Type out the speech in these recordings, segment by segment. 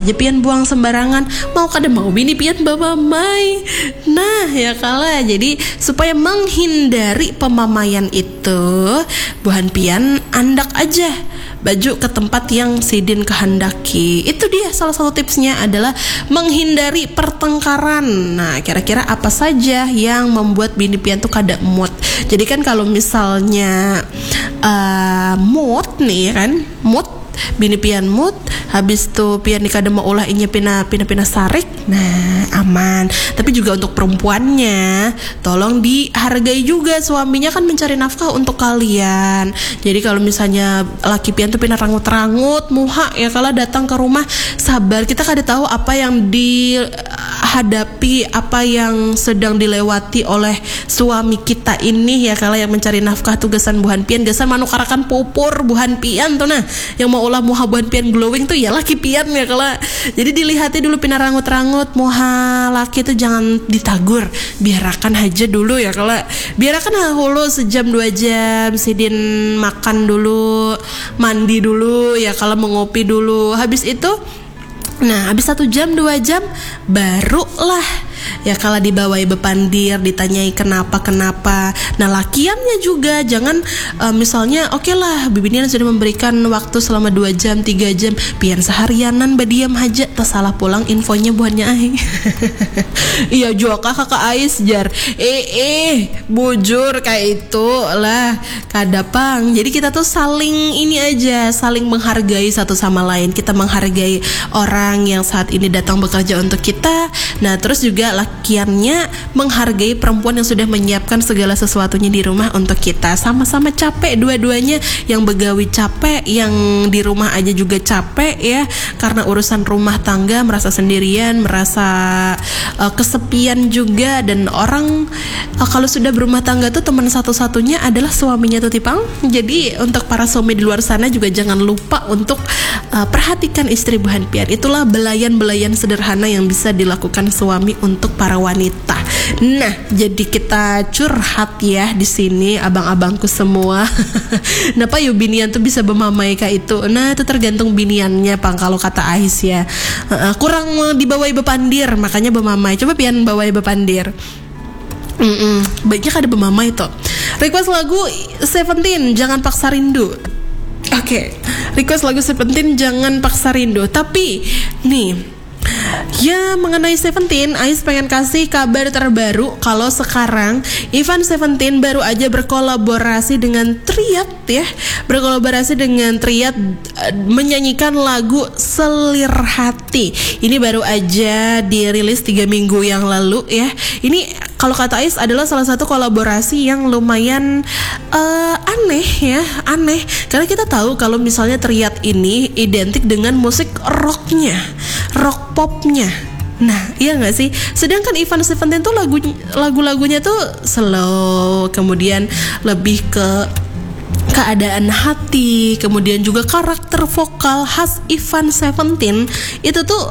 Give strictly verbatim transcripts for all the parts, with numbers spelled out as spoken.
aja pian buang sembarangan. Mau kada mau bini pian bamamai. Nah ya kala, jadi supaya menghindari pemamaian itu, buhan pian andak aja baju ke tempat yang sidin kehendaki. Itu dia salah satu tipsnya adalah menghindari pertengkaran. Nah kira-kira apa saja yang membuat bini pian tuh kada mood. Jadi kan kalau misalnya uh, mood nih kan, mood bini pian mood, habis tuh pian nikah mau ulah inya pina pina pina sarik, nah aman. Tapi juga untuk perempuannya, tolong dihargai juga, suaminya kan mencari nafkah untuk kalian. Jadi kalau misalnya laki pian tuh pina rangut-rangut muha ya, kalau datang ke rumah sabar, kita kada tahu apa yang dihadapi, apa yang sedang dilewati oleh suami kita ini ya, kalau yang mencari nafkah tugasan buhan pian, gasan manukarakan pupur buhan pian tuh. Nah yang mau ulah muha buhan pian glowing tuh ya laki pian ya kalau. Jadi dilihatnya dulu pina rangut-rangut muha laki tuh jangan ditagur, biarkan aja dulu ya kalau. Biarkan hulu sejam dua jam sidin makan dulu, mandi dulu ya kalau, mengopi dulu. Habis itu nah habis satu jam dua jam barulah ya kalau dibawai bepandir, ditanyai kenapa kenapa. Nah lakiannya juga jangan uh, misalnya oke okay lah bibinian sudah memberikan waktu selama dua jam tiga jam, pian seharianan badiam aja, tersalah pulang infonya buahnya ai. Iya juga kakak Ais jar eh eh bujur kayak itu lah kada pang. Jadi kita tuh saling ini aja, saling menghargai satu sama lain. Kita menghargai orang yang saat ini datang bekerja untuk kita. Nah terus juga lakiannya menghargai perempuan yang sudah menyiapkan segala sesuatunya di rumah untuk kita. Sama-sama capek dua-duanya, yang begawi capek, yang di rumah aja juga capek ya, karena urusan rumah tangga, merasa sendirian, merasa uh, kesepian juga. Dan orang uh, kalau sudah berumah tangga tuh teman satu-satunya adalah suaminya tuh tipang. Jadi untuk para suami di luar sana juga jangan lupa untuk uh, perhatikan istri buhan pian. Itulah belayan-belayan sederhana yang bisa dilakukan suami untuk para wanita. Nah, jadi kita curhat ya di sini abang-abangku semua. Kenapa yuk binian tuh bisa bermamai kayak itu? Nah, itu tergantung biniannya, Pang. Kalau kata Ais ya, uh, kurang dibawai bepandir, makanya bermamai. Coba pian bawai bepandir. Mm-mm. Baiknya kada bermamai tuh. Request lagu Seventeen, Jangan Paksa Rindu. Oke, okay. Request lagu Seventeen, Jangan Paksa Rindu. Tapi nih, ya mengenai Seventeen, Ais pengen kasih kabar terbaru kalau sekarang Ivan Seventeen baru aja berkolaborasi dengan Triad ya, berkolaborasi dengan Triad uh, menyanyikan lagu Selir Hati. Ini baru aja dirilis tiga minggu yang lalu ya. Ini kalau kata Ais adalah salah satu kolaborasi yang lumayan uh, aneh ya, aneh. Karena kita tahu kalau misalnya Triad ini identik dengan musik rocknya, rock popnya. Nah, iya nggak sih? Sedangkan Ivan Seventeen tuh lagu lagu-lagunya tuh slow, kemudian lebih ke keadaan hati, kemudian juga karakter vokal khas Ivan Seventeen itu tuh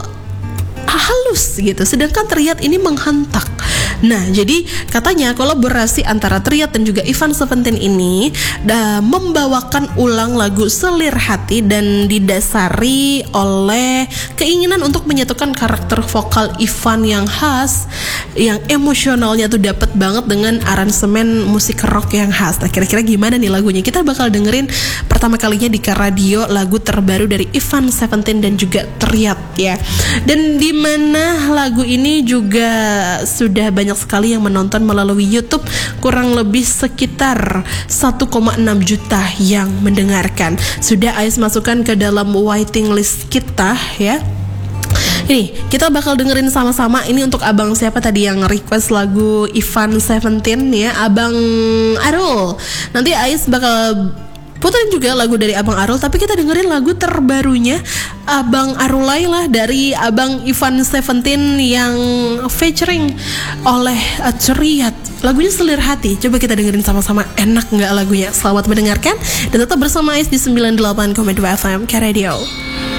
halus gitu. Sedangkan Triad ini menghentak. Nah, jadi katanya kolaborasi antara Triad dan juga Ivan Seventeen ini dah membawakan ulang lagu Selir Hati dan didasari oleh keinginan untuk menyatukan karakter vokal Ivan yang khas, yang emosionalnya tuh dapat banget dengan aransemen musik rock yang khas. Nah, kira-kira gimana nih lagunya? Kita bakal dengerin pertama kalinya di Radio lagu terbaru dari Ivan Seventeen dan juga Triad ya. Dan di mana lagu ini juga sudah banyak sekali yang menonton melalui YouTube, kurang lebih sekitar satu koma enam juta yang mendengarkan. Sudah Ais masukkan ke dalam waiting list kita ya. Ini kita bakal dengerin sama-sama. Ini untuk abang siapa tadi yang request lagu Ivan Seventeen ya, Abang Arul. Nanti Ais bakal puterin juga lagu dari Abang Arul, tapi kita dengerin lagu terbarunya Abang Arulai lah, dari Abang Ivan Seventeen yang featuring oleh uh, Triad. Lagunya Selir Hati. Coba kita dengerin sama-sama, enak nggak lagunya? Selamat mendengarkan dan tetap bersama Ais di sembilan puluh delapan koma dua F M K Radio.